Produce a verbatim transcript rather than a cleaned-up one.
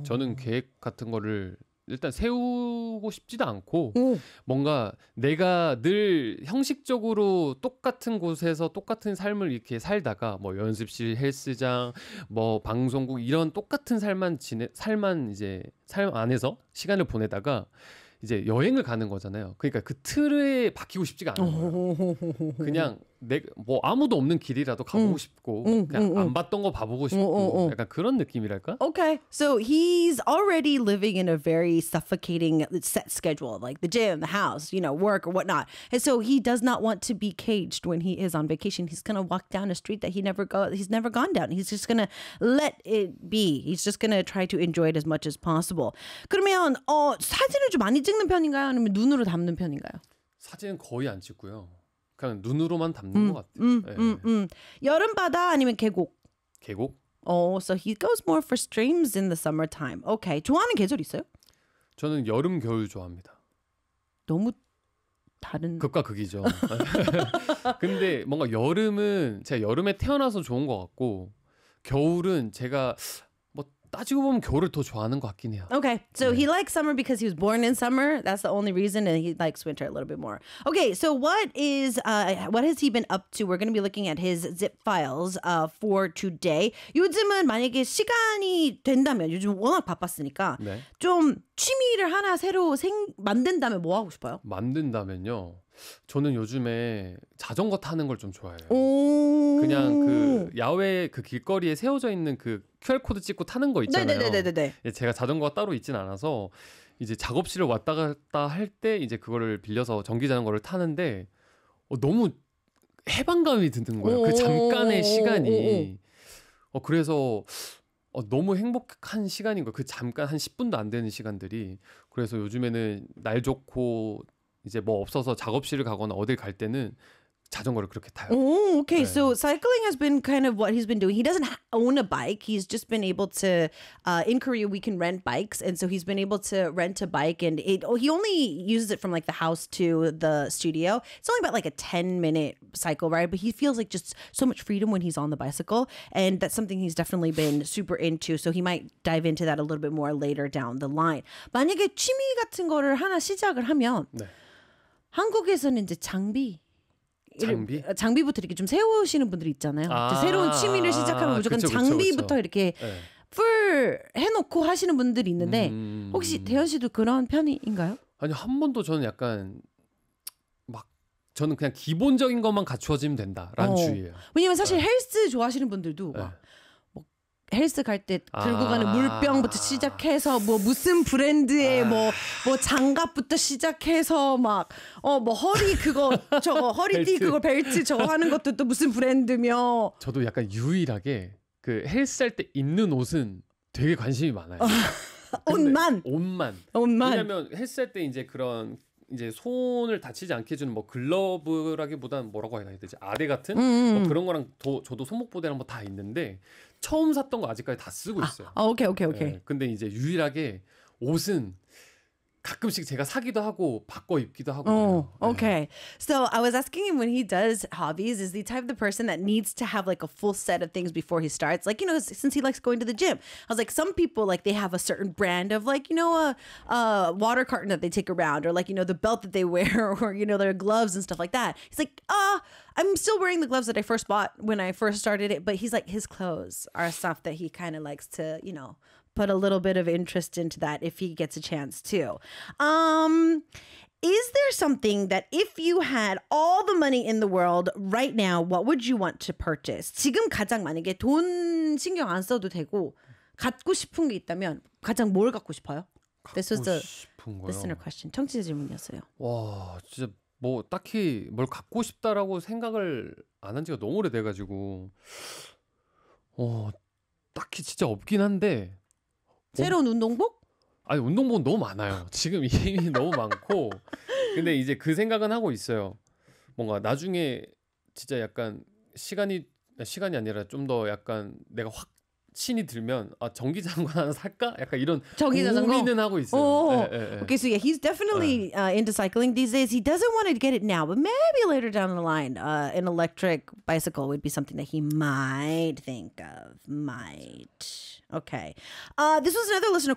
저는 계획 같은 거를 일단 세우고 싶지도 않고 오. 뭔가 내가 늘 형식적으로 똑같은 곳에서 똑같은 삶을 이렇게 살다가 뭐 연습실, 헬스장, 뭐 방송국 이런 똑같은 삶만 지내 삶만 이제 삶 안에서 시간을 보내다가 이제 여행을 가는 거잖아요. 그러니까 그 틀에 박히고 싶지가 않은 거예요. 그냥 내 뭐 아무도 없는 길이라도 가보고 음. 싶고 음, 그냥 음, 안 음. 봤던 거 봐보고 싶고 음, 음, 음. 약간 그런 느낌이랄까? Okay, so he's already living in a very suffocating set schedule, like the gym, the house, you know, work or whatnot. And so he does not want to be caged when he is on vacation. He's gonna walk down a street that he never go, he's never gone down. He's just gonna let it be. He's just gonna try to enjoy it as much as possible. 그러면 어 사진을 좀 많이 찍는 편인가요? 아니면 눈으로 담는 편인가요? 사진은 거의 안 찍고요. 그냥 눈으로만 담는 것 같아요. 음, 네. 음, 음. 여름 바다 아니면 계곡? 계곡? Oh, so he goes more for streams in the summertime. Okay. 좋아하는 계절 있어요? 저는 여름, 겨울 좋아합니다. 너무 다른. 극과 극이죠. 근데 뭔가 여름은 제가 여름에 태어나서 좋은 것 같고 겨울은 제가 뭐 따지고 보면 겨울을 더 좋아하는 것 같긴 해요. Okay, so he likes summer because he was born in summer. That's the only reason, and he likes winter a little bit more. Okay, so what is uh, what has he been up to? We're going to be looking at his zip files uh, for today. 요즘은 만약에 시간이 된다면 요즘 워낙 바빴으니까 네. 좀 취미를 하나 새로 생 만든다면 뭐 하고 싶어요? 만든다면요. 저는 요즘에 자전거 타는 걸 좀 좋아해요. 오. 그냥 그 야외 그 길거리에 세워져 있는 그 큐알코드 찍고 타는 거 있잖아요. 네네네네네. 제가 자전거가 따로 있진 않아서 이제 작업실을 왔다 갔다 할 때 이제 그거를 빌려서 전기 자전거를 타는데 어, 너무 해방감이 드는 거예요. 그 잠깐의 시간이. 어, 그래서 어, 너무 행복한 시간인 거예요. 그 잠깐 한 십 분도 안 되는 시간들이. 그래서 요즘에는 날 좋고 이제 뭐 없어서 작업실을 가거나 어딜 갈 때는 자전거를 그렇게 타요. Oh, okay. 네. So cycling has been kind of what he's been doing. He doesn't ha- own a bike. He's just been able to, uh, in Korea, we can rent bikes. And so he's been able to rent a bike and it, oh, he only uses it from like the house to the studio. It's only about like a ten minute cycle ride, but he feels like just so much freedom when he's on the bicycle. And that's something he's definitely been super into. So he might dive into that a little bit more later down the line. 만약에 취미 같은 거를 하나 시작을 하면 네. 한국에서는 이제 장비 장비? 장비부터 이렇게 좀 세우시는 분들이 있잖아요. 아, 새로운 취미를 시작하면 무조건 그쵸, 그쵸, 장비부터 그쵸. 이렇게 네. 풀 해놓고 하시는 분들이 있는데 음... 혹시 대현 씨도 그런 편인가요? 아니요, 한 번도 저는 약간 막 저는 그냥 기본적인 것만 갖추어지면 된다라는 어. 주의예요. 왜냐면 사실 헬스 좋아하시는 분들도 네. 막 뭐 헬스 갈 때 들고 아. 가는 물병부터 시작해서 뭐 무슨 브랜드의 아. 뭐 뭐 장갑부터 시작해서 막 어 뭐 허리 그거 저거 허리띠 벨트. 그거 벨트 저거 하는 것도 또 무슨 브랜드며 저도 약간 유일하게 그 헬스할 때 입는 옷은 되게 관심이 많아요. 근데 옷만 옷만. 옷만 왜냐면 헬스할 때 이제 그런 이제 손을 다치지 않게 해주는 뭐 글러브라기보다는 뭐라고 해야 되지? 아대 같은 음. 뭐 그런 거랑 도, 저도 손목보대랑 뭐 다 있는데 처음 샀던 거 아직까지 다 쓰고 있어요. 아, 오케이 오케이 오케이. 네, 근데 이제 유일하게 옷은 가끔씩 제가 사기도 하고 바꿔 입기도 하고. Oh, 그래요. okay. So I was asking him when he does hobbies, is he the type of the person that needs to have like a full set of things before he starts? Like, you know, since he likes going to the gym. I was like, some people, like, they have a certain brand of like, you know, a, a water carton that they take around or like, you know, the belt that they wear or, you know, their gloves and stuff like that. He's like, uh, I'm still wearing the gloves that I first bought when I first started it. But he's like, his clothes are stuff that he kind of likes to, you know, put a little bit of interest into that if he gets a chance to. Um, is there something that if you had all the money in the world right now, what would you want to purchase? 지금 가장 만약에 돈 신경 안 써도 되고 갖고 싶은 게 있다면 가장 뭘 갖고 싶어요? This was the 싶은 거요. listener question. 청취자 질문이었어요. 와, 진짜 뭐 딱히 뭘 갖고 싶다라고 생각을 안 한 지가 너무 오래돼가지고 어 딱히 진짜 없긴 한데. 새로운 운동복? 아니 운동복은 너무 많아요. 지금 이미 너무 많고 근데 이제 그 생각은 하고 있어요. 뭔가 나중에 진짜 약간 시간이 시간이 아니라 좀 더 약간 내가 확신이 들면 아 전기자전거 하나 살까? 약간 이런 전기자전거? 고민은 하고 있어요. Oh, 예, 예, 예. okay. So yeah, he's definitely uh, into cycling these days. He doesn't want to get it now, but maybe later down the line, uh, an electric bicycle would be something that he might think of. Might. Okay. Uh, this was another listener